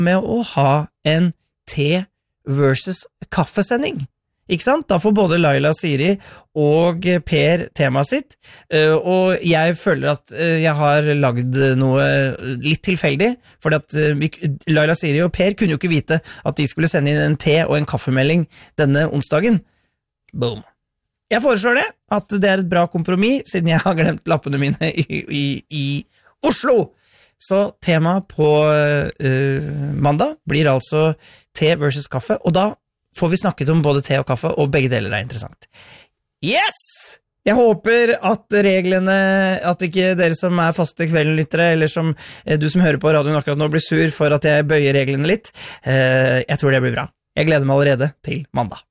med å ha en te versus kaffesending. Ikke sant? Da får både Laila, Siri og Per temaet sitt, og jeg føler at jeg har lagd noe litt tilfeldig, fordi at Laila, Siri og Per kunne jo ikke vite at de skulle sende inn en te og en kaffemelding denne onsdagen. Boom. Jeg foreslår det, at det et bra kompromiss, siden jeg har glemt lappene mine i Oslo. Så temaet på mandag blir altså te versus kaffe, og da får vi snakket om både te og kaffe, og begge deler interessant. Yes! Jeg håper at reglene, at ikke dere som faste kveldenlyttere, eller som du som hører på radioen akkurat nå blir sur for at jeg bøyer reglene litt. Jeg tror det blir bra. Jeg gleder meg allerede til mandag.